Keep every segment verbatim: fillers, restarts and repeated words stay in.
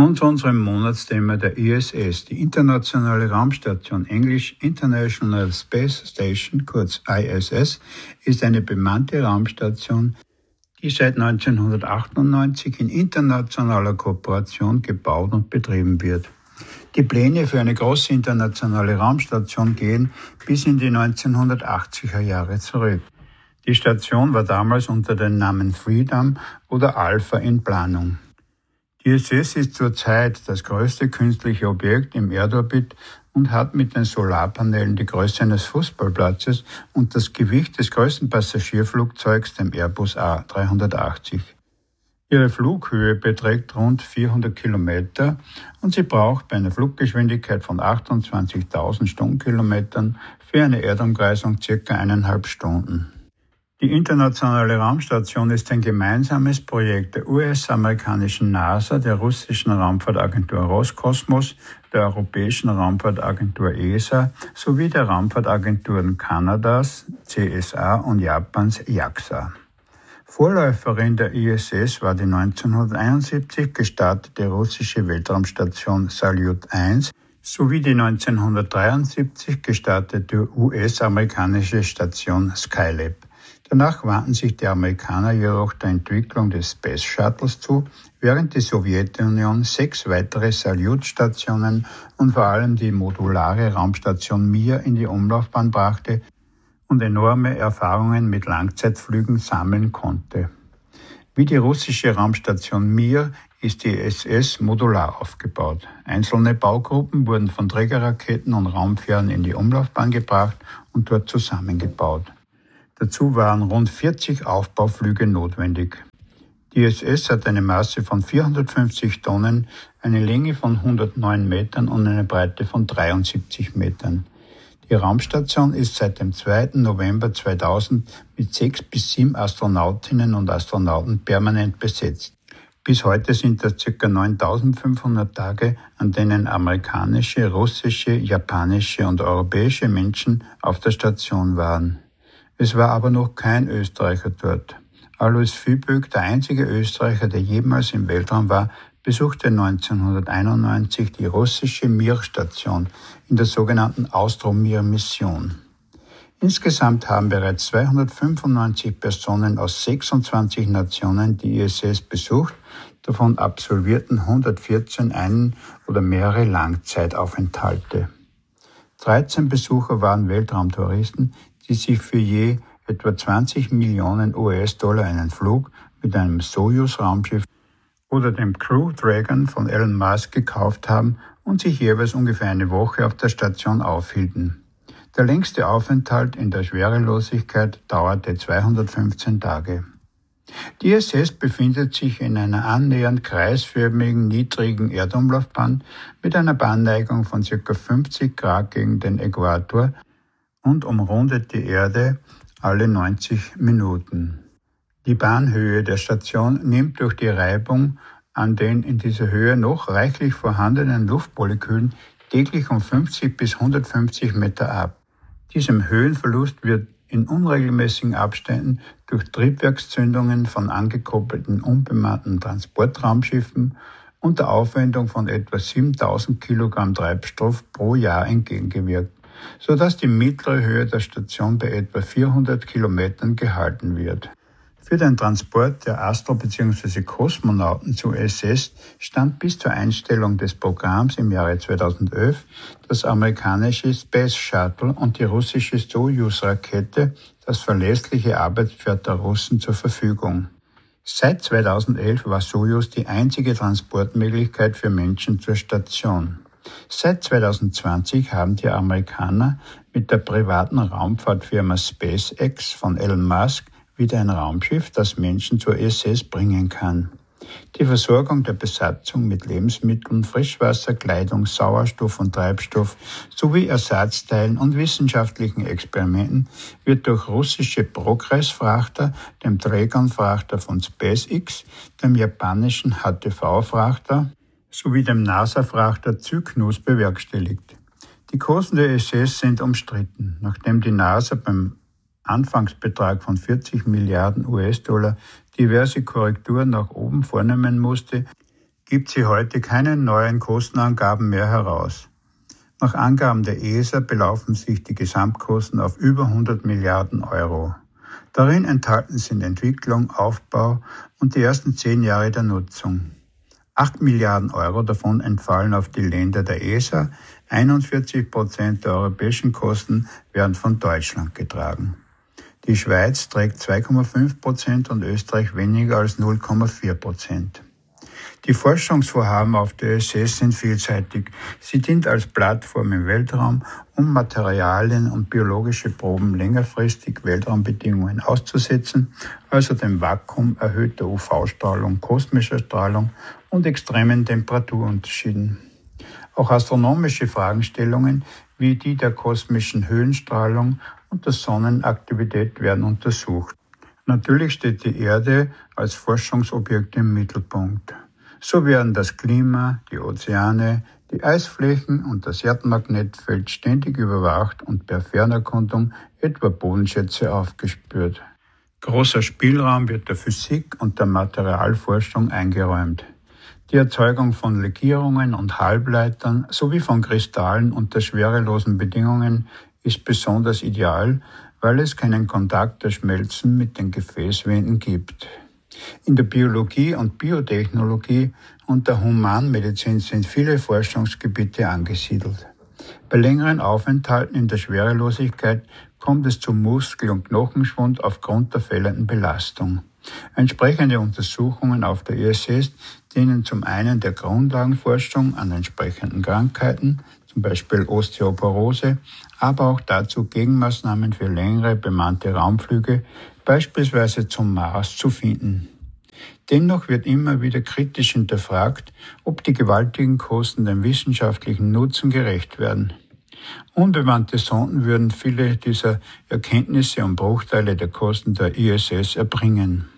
Nun zu unserem Monatsthema der I S S. Die internationale Raumstation, englisch International Space Station, kurz I S S, ist eine bemannte Raumstation, die seit neunzehnhundertachtundneunzig in internationaler Kooperation gebaut und betrieben wird. Die Pläne für eine große internationale Raumstation gehen bis in die neunzehnhundertachtziger Jahre zurück. Die Station war damals unter dem Namen Freedom oder Alpha in Planung. Die I S S ist zurzeit das größte künstliche Objekt im Erdorbit und hat mit den Solarpanelen die Größe eines Fußballplatzes und das Gewicht des größten Passagierflugzeugs, dem Airbus A drei achtzig. Ihre Flughöhe beträgt rund vierhundert Kilometer und sie braucht bei einer Fluggeschwindigkeit von achtundzwanzigtausend Stundenkilometern für eine Erdumkreisung circa eineinhalb Stunden. Die internationale Raumstation ist ein gemeinsames Projekt der U S-amerikanischen NASA, der russischen Raumfahrtagentur Roskosmos, der europäischen Raumfahrtagentur E S A sowie der Raumfahrtagenturen Kanadas C S A und Japans JAXA. Vorläuferin der I S S war die neunzehnhunderteinundsiebzig gestartete russische Weltraumstation Salyut eins sowie die neunzehnhundertdreiundsiebzig gestartete U S-amerikanische Station Skylab. Danach wandten sich die Amerikaner jedoch der Entwicklung des Space Shuttles zu, während die Sowjetunion sechs weitere Salyut-Stationen und vor allem die modulare Raumstation Mir in die Umlaufbahn brachte und enorme Erfahrungen mit Langzeitflügen sammeln konnte. Wie die russische Raumstation Mir ist die I S S modular aufgebaut. Einzelne Baugruppen wurden von Trägerraketen und Raumfähren in die Umlaufbahn gebracht und dort zusammengebaut. Dazu waren rund vierzig Aufbauflüge notwendig. Die I S S hat eine Masse von vierhundertfünfzig Tonnen, eine Länge von hundertneun Metern und eine Breite von dreiundsiebzig Metern. Die Raumstation ist seit dem zweiten November zweitausend mit sechs bis sieben Astronautinnen und Astronauten permanent besetzt. Bis heute sind das ca. neuntausendfünfhundert Tage, an denen amerikanische, russische, japanische und europäische Menschen auf der Station waren. Es war aber noch kein Österreicher dort. Alois Füböck, der einzige Österreicher, der jemals im Weltraum war, besuchte neunzehnhunderteinundneunzig die russische Mir-Station in der sogenannten Austromir-Mission. Insgesamt haben bereits zweihundertfünfundneunzig Personen aus sechsundzwanzig Nationen die I S S besucht, davon absolvierten hundertvierzehn einen oder mehrere Langzeitaufenthalte. dreizehn Besucher waren Weltraumtouristen, die sich für je etwa zwanzig Millionen U S-Dollar einen Flug mit einem Sojus-Raumschiff oder dem Crew Dragon von Elon Musk gekauft haben und sich jeweils ungefähr eine Woche auf der Station aufhielten. Der längste Aufenthalt in der Schwerelosigkeit dauerte zweihundertfünfzehn Tage. Die I S S befindet sich in einer annähernd kreisförmigen, niedrigen Erdumlaufbahn mit einer Bahnneigung von ca. fünfzig Grad gegen den Äquator und umrundet die Erde alle neunzig Minuten. Die Bahnhöhe der Station nimmt durch die Reibung an den in dieser Höhe noch reichlich vorhandenen Luftmolekülen täglich um fünfzig bis hundertfünfzig Meter ab. Diesem Höhenverlust wird in unregelmäßigen Abständen durch Triebwerkszündungen von angekoppelten unbemannten Transportraumschiffen und der Aufwendung von etwa siebentausend Kilogramm Treibstoff pro Jahr entgegengewirkt, sodass die mittlere Höhe der Station bei etwa vierhundert Kilometern gehalten wird. Für den Transport der Astro- bzw. Kosmonauten zur I S S stand bis zur Einstellung des Programms im Jahre zweitausendelf das amerikanische Space Shuttle und die russische Sojus-Rakete, das verlässliche Arbeitspferd der Russen, zur Verfügung. Seit zweitausendelf war Sojus die einzige Transportmöglichkeit für Menschen zur Station. Seit zweitausendzwanzig haben die Amerikaner mit der privaten Raumfahrtfirma SpaceX von Elon Musk wieder ein Raumschiff, das Menschen zur I S S bringen kann. Die Versorgung der Besatzung mit Lebensmitteln, Frischwasser, Kleidung, Sauerstoff und Treibstoff sowie Ersatzteilen und wissenschaftlichen Experimenten wird durch russische Progress-Frachter, dem Dragon-Frachter von SpaceX, dem japanischen H T V-Frachter sowie dem NASA-Frachter Cygnus bewerkstelligt. Die Kosten der I S S sind umstritten, nachdem die NASA beim Anfangsbetrag von vierzig Milliarden U S-Dollar diverse Korrekturen nach oben vornehmen musste, gibt sie heute keine neuen Kostenangaben mehr heraus. Nach Angaben der E S A belaufen sich die Gesamtkosten auf über hundert Milliarden Euro. Darin enthalten sind Entwicklung, Aufbau und die ersten zehn Jahre der Nutzung. acht Milliarden Euro davon entfallen auf die Länder der E S A, einundvierzig Prozent der europäischen Kosten werden von Deutschland getragen. Die Schweiz trägt zwei Komma fünf Prozent und Österreich weniger als null Komma vier Prozent. Die Forschungsvorhaben auf der I S S sind vielseitig. Sie dient als Plattform im Weltraum, um Materialien und biologische Proben längerfristig Weltraumbedingungen auszusetzen, also dem Vakuum, erhöhter U V-Strahlung, kosmischer Strahlung und extremen Temperaturunterschieden. Auch astronomische Fragestellungen wie die der kosmischen Höhenstrahlung und der Sonnenaktivität werden untersucht. Natürlich steht die Erde als Forschungsobjekt im Mittelpunkt. So werden das Klima, die Ozeane, die Eisflächen und das Erdmagnetfeld ständig überwacht und per Fernerkundung etwa Bodenschätze aufgespürt. Großer Spielraum wird der Physik und der Materialforschung eingeräumt. Die Erzeugung von Legierungen und Halbleitern sowie von Kristallen unter schwerelosen Bedingungen ist besonders ideal, weil es keinen Kontakt der Schmelzen mit den Gefäßwänden gibt. In der Biologie und Biotechnologie und der Humanmedizin sind viele Forschungsgebiete angesiedelt. Bei längeren Aufenthalten in der Schwerelosigkeit kommt es zu Muskel- und Knochenschwund aufgrund der fehlenden Belastung. Entsprechende Untersuchungen auf der I S S dienen zum einen der Grundlagenforschung an entsprechenden Krankheiten, zum Beispiel Osteoporose, aber auch dazu, Gegenmaßnahmen für längere bemannte Raumflüge, beispielsweise zum Mars, zu finden. Dennoch wird immer wieder kritisch hinterfragt, ob die gewaltigen Kosten dem wissenschaftlichen Nutzen gerecht werden. Unbemannte Sonden würden viele dieser Erkenntnisse und Bruchteile der Kosten der I S S erbringen.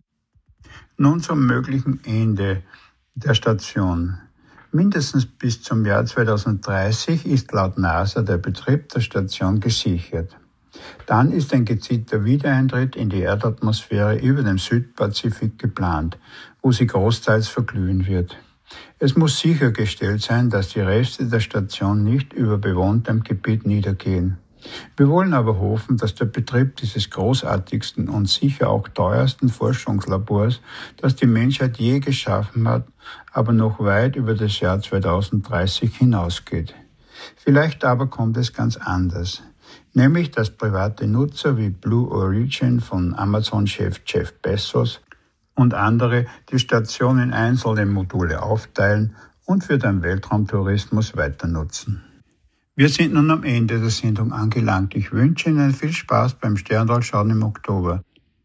Nun zum möglichen Ende der Station. Mindestens bis zum Jahr zweitausenddreißig ist laut NASA der Betrieb der Station gesichert. Dann ist ein gezielter Wiedereintritt in die Erdatmosphäre über dem Südpazifik geplant, wo sie großteils verglühen wird. Es muss sichergestellt sein, dass die Reste der Station nicht über bewohntem Gebiet niedergehen. Wir wollen aber hoffen, dass der Betrieb dieses großartigsten und sicher auch teuersten Forschungslabors, das die Menschheit je geschaffen hat, aber noch weit über das Jahr zweitausenddreißig hinausgeht. Vielleicht aber kommt es ganz anders. Nämlich, dass private Nutzer wie Blue Origin von Amazon-Chef Jeff Bezos und andere die Station in einzelne Module aufteilen und für den Weltraumtourismus weiter nutzen. Wir sind nun am Ende der Sendung angelangt. Ich wünsche Ihnen viel Spaß beim Sterndalschauen im Oktober.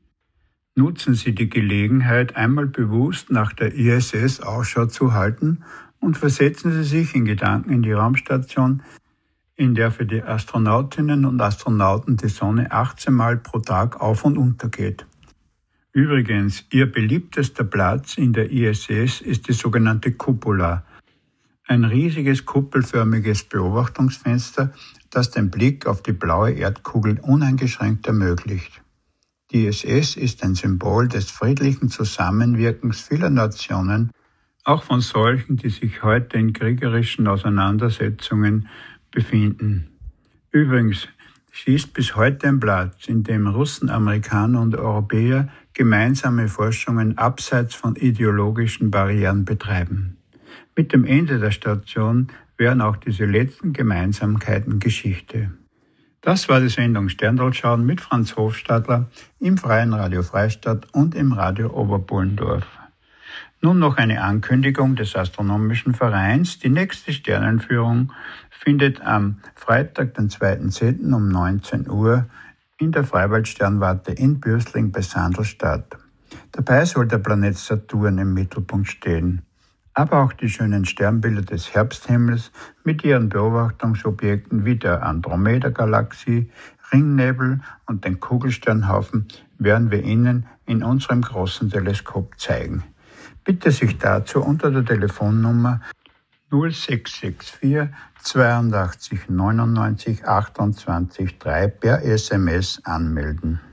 Nutzen Sie die Gelegenheit, einmal bewusst nach der I S S Ausschau zu halten und versetzen Sie sich in Gedanken in die Raumstation, in der für die Astronautinnen und Astronauten die Sonne achtzehn Mal pro Tag auf und unter geht. Übrigens, Ihr beliebtester Platz in der I S S ist die sogenannte Cupola, ein riesiges kuppelförmiges Beobachtungsfenster, das den Blick auf die blaue Erdkugel uneingeschränkt ermöglicht. Die I S S ist ein Symbol des friedlichen Zusammenwirkens vieler Nationen, auch von solchen, die sich heute in kriegerischen Auseinandersetzungen befinden. Übrigens, sie ist bis heute ein Platz, in dem Russen, Amerikaner und Europäer gemeinsame Forschungen abseits von ideologischen Barrieren betreiben. Mit dem Ende der Station wären auch diese letzten Gemeinsamkeiten Geschichte. Das war die Sendung Sterndalschauen mit Franz Hofstadler im Freien Radio Freistadt und im Radio Oberpullendorf. Nun noch eine Ankündigung des Astronomischen Vereins. Die nächste Sternenführung findet am Freitag, den zweiten zehnten um neunzehn Uhr in der Freiwaldsternwarte in Bürstling bei Sandl statt. Dabei soll der Planet Saturn im Mittelpunkt stehen. Aber auch die schönen Sternbilder des Herbsthimmels mit ihren Beobachtungsobjekten wie der Andromeda-Galaxie, Ringnebel und den Kugelsternhaufen werden wir Ihnen in unserem großen Teleskop zeigen. Bitte sich dazu unter der Telefonnummer null sechs sechs vier zweiundachtzig neunundneunzig achtundzwanzig drei per S M S anmelden.